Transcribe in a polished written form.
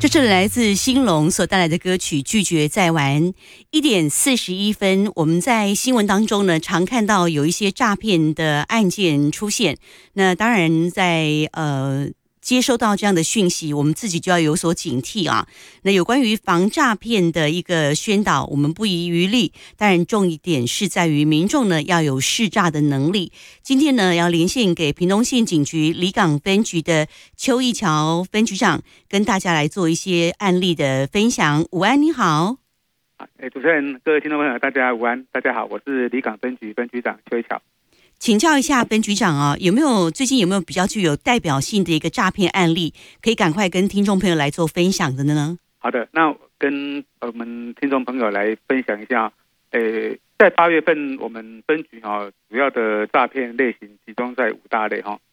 这是来自兴隆所带来的歌曲《拒绝再玩》。1:41，我们在新闻当中呢，常看到有一些诈骗的案件出现。那当然在接收到这样的讯息，我们自己就要有所警惕啊。那有关于防诈骗的一个宣导，我们不遗余力。当然，重点是在于民众呢要有识诈的能力。今天呢，要连线给屏东县警局里港分局的邱义桥分局长，跟大家来做一些案例的分享。午安，你好。 主持人、各位听众朋友，大家午安，大家好，我是里港分局分局长邱义桥。 请教一下分局长啊，最近有没有比较具有代表性的一个诈骗案例，可以赶快跟听众朋友来做分享的呢？ 好的，那跟我们听众朋友来分享一下。在8月份，我们分局主要的诈骗类型集中在5大类哈。